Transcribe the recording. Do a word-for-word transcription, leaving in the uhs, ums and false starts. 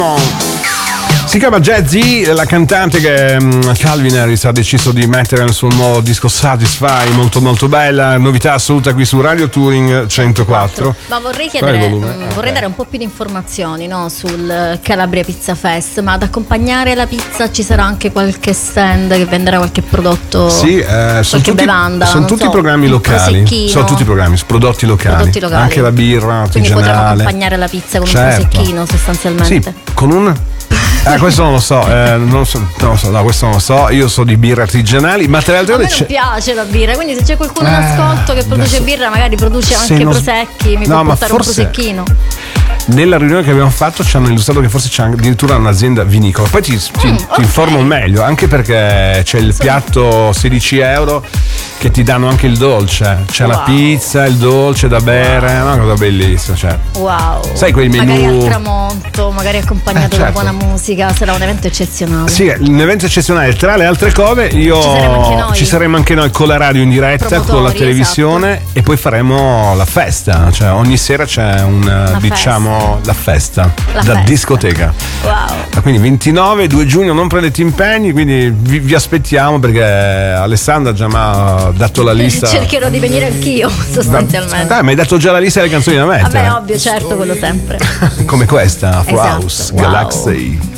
Si chiama Jazzy, la cantante che um, Calvin Harris ha deciso di mettere nel suo nuovo disco Satisfy, molto molto bella, novità assoluta qui su Radio Touring centoquattro. Ma vorrei chiedere, mh, vorrei dare un po' più di informazioni, no, sul Calabria Pizza Fest, ma ad accompagnare la pizza ci sarà anche qualche stand che venderà qualche prodotto, sì, eh, sono qualche tutti, bevanda, sono non tutti so, programmi locali, sono tutti programmi, prodotti locali, prodotti locali, anche la birra artigianale. Quindi potremo accompagnare la pizza con certo. un prosecchino sostanzialmente. Sì, con un... Eh, questo non lo so, eh, non so, non lo so, no, questo non lo so. Io so di birre artigianali, ma tra le altre a me cose non piace la birra, quindi se c'è qualcuno in ascolto che produce adesso, birra, magari produce anche non... prosecchi, mi no, può ma portare forse... un prosecchino. Nella riunione che abbiamo fatto ci hanno illustrato che forse c'è addirittura un'azienda vinicola. Poi ti, ti, mm, ti okay. informo meglio, anche perché c'è il piatto sedici euro che ti danno anche il dolce. C'è wow. la pizza, il dolce da bere, wow. una cosa bellissima. Cioè. Wow. Sai quei menù. Magari al tramonto, magari accompagnato eh, certo. da buona musica, sarà un evento eccezionale. Sì, un evento eccezionale. Tra le altre cose, io ci saremo anche noi, ci saremo anche noi con la radio in diretta, promotori, con la televisione, esatto. E poi faremo la festa. Cioè ogni sera c'è un la diciamo festa. la festa la da festa. discoteca. Wow. Quindi ventinove, due giugno, non prendete impegni, quindi vi, vi aspettiamo perché Alessandra già mi ha dato la lista. Cercherò di venire anch'io sostanzialmente. Dai, mi hai dato già la lista delle canzoni da mettere. Vabbè, ovvio, certo, quello sempre. Come questa, Afro esatto. House, Wow. Galaxy.